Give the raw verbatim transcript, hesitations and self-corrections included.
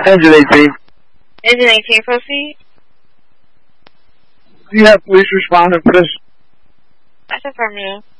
Engine eighteen. Engine eighteen, proceed. Do you have police responding for this? That's affirmative.